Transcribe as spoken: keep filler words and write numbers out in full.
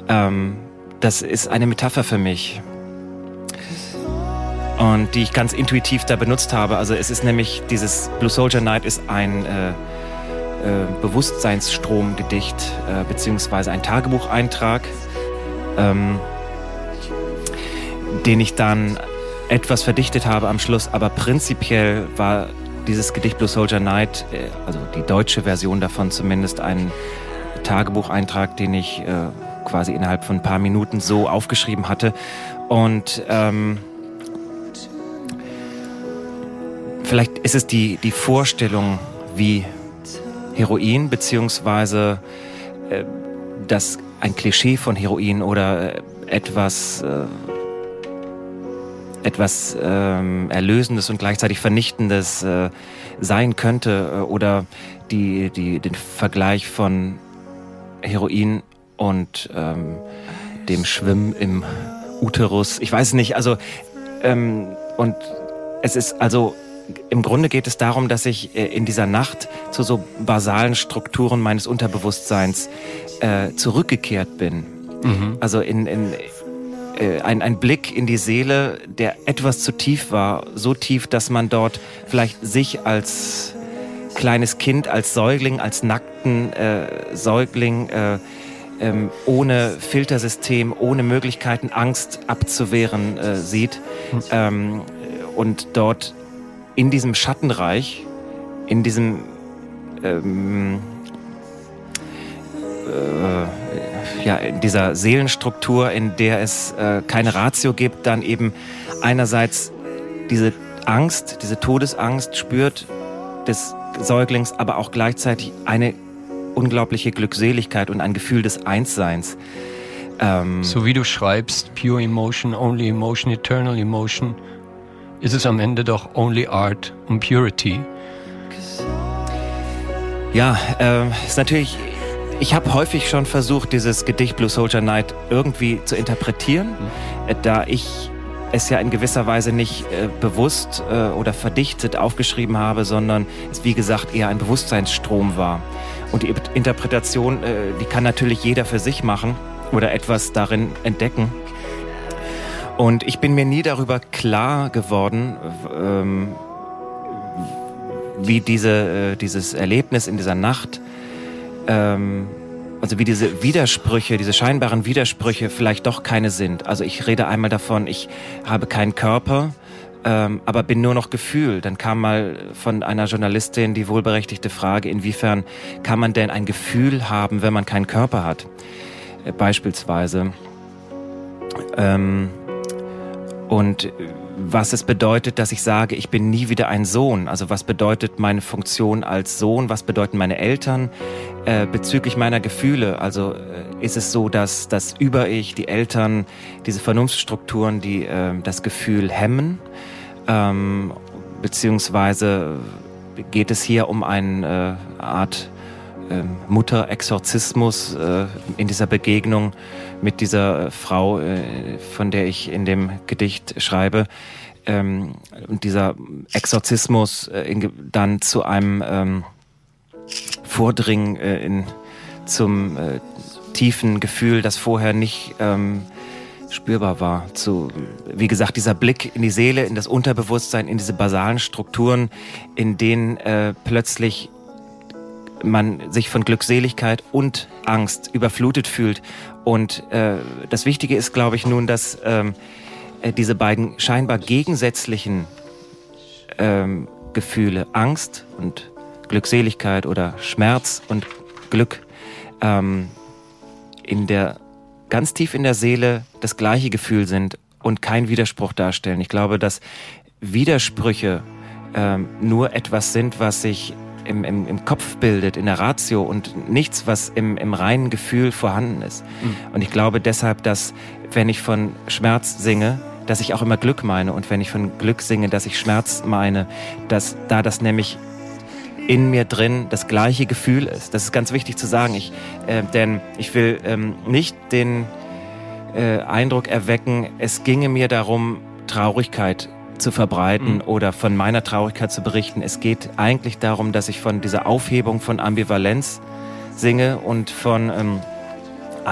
Ähm, das ist eine Metapher für mich. Und die ich ganz intuitiv da benutzt habe. Also es ist nämlich, dieses Blue Soldier Night ist ein äh, äh, Bewusstseinsstromgedicht, äh, beziehungsweise ein Tagebucheintrag, ähm, den ich dann etwas verdichtet habe am Schluss. Aber prinzipiell war dieses Gedicht Blue Soldier Night, äh, also die deutsche Version davon zumindest, ein Tagebucheintrag, den ich äh, quasi innerhalb von ein paar Minuten so aufgeschrieben hatte. Und ähm, vielleicht ist es die, die Vorstellung, wie Heroin, beziehungsweise äh, das ein Klischee von Heroin oder äh, etwas, äh, etwas äh, Erlösendes und gleichzeitig Vernichtendes äh, sein könnte. Äh, oder die, die, den Vergleich von Heroin und ähm, dem Schwimmen im Uterus. Ich weiß nicht, also ähm, und es ist also im Grunde geht es darum, dass ich äh, in dieser Nacht zu so basalen Strukturen meines Unterbewusstseins äh, zurückgekehrt bin. Mhm. Also in, in äh, ein, ein Blick in die Seele, der etwas zu tief war, so tief, dass man dort vielleicht sich als kleines Kind, als Säugling, als nackten äh, Säugling äh, ähm, ohne Filtersystem, ohne Möglichkeiten, Angst abzuwehren äh, sieht mhm. ähm, und dort in diesem Schattenreich, in diesem ähm, äh, ja, in dieser Seelenstruktur, in der es äh, keine Ratio gibt, dann eben einerseits diese Angst, diese Todesangst spürt des Säuglings, aber auch gleichzeitig eine unglaubliche Glückseligkeit und ein Gefühl des Einsseins. Ähm, so wie du schreibst, pure emotion, only emotion, eternal emotion, ist es am Ende doch only art und purity. Ja, äh, ist natürlich, ich habe häufig schon versucht, dieses Gedicht Blue Soldier Night irgendwie zu interpretieren, mhm. äh, da ich es ja in gewisser Weise nicht äh, bewusst äh, oder verdichtet aufgeschrieben habe, sondern es wie gesagt eher ein Bewusstseinsstrom war. Und die Interpretation, äh, die kann natürlich jeder für sich machen oder etwas darin entdecken. Und ich bin mir nie darüber klar geworden, ähm, wie diese, äh, dieses Erlebnis in dieser Nacht, ähm, also wie diese Widersprüche, diese scheinbaren Widersprüche vielleicht doch keine sind. Also ich rede einmal davon, ich habe keinen Körper, ähm, aber bin nur noch Gefühl. Dann kam mal von einer Journalistin die wohlberechtigte Frage, inwiefern kann man denn ein Gefühl haben, wenn man keinen Körper hat? Äh, beispielsweise. Ähm, Und was es bedeutet, dass ich sage, ich bin nie wieder ein Sohn. Also was bedeutet meine Funktion als Sohn? Was bedeuten meine Eltern äh, bezüglich meiner Gefühle? Also äh, ist es so, dass das Über-Ich, die Eltern, diese Vernunftsstrukturen, die äh, das Gefühl hemmen? Ähm, beziehungsweise geht es hier um eine äh, Art Ähm, Mutter-Exorzismus äh, in dieser Begegnung mit dieser äh, Frau, äh, von der ich in dem Gedicht schreibe. Ähm, und dieser Exorzismus äh, in, dann zu einem ähm, Vordringen äh, in, zum äh, tiefen Gefühl, das vorher nicht ähm, spürbar war. Zu, wie gesagt, dieser Blick in die Seele, in das Unterbewusstsein, in diese basalen Strukturen, in denen äh, plötzlich man sich von Glückseligkeit und Angst überflutet fühlt. Und äh, das Wichtige ist, glaube ich, nun, dass ähm, diese beiden scheinbar gegensätzlichen ähm, Gefühle, Angst und Glückseligkeit oder Schmerz und Glück, ähm, in der, ganz tief in der Seele das gleiche Gefühl sind und kein Widerspruch darstellen. Ich glaube, dass Widersprüche ähm, nur etwas sind, was sich Im, im, im Kopf bildet, in der Ratio und nichts, was im, im reinen Gefühl vorhanden ist. Mhm. Und ich glaube deshalb, dass wenn ich von Schmerz singe, dass ich auch immer Glück meine und wenn ich von Glück singe, dass ich Schmerz meine, dass da das nämlich in mir drin das gleiche Gefühl ist. Das ist ganz wichtig zu sagen. Ich, äh, denn ich will ähm, nicht den äh, Eindruck erwecken, es ginge mir darum, Traurigkeit zu verbreiten mhm. oder von meiner Traurigkeit zu berichten. Es geht eigentlich darum, dass ich von dieser Aufhebung von Ambivalenz singe und von ähm,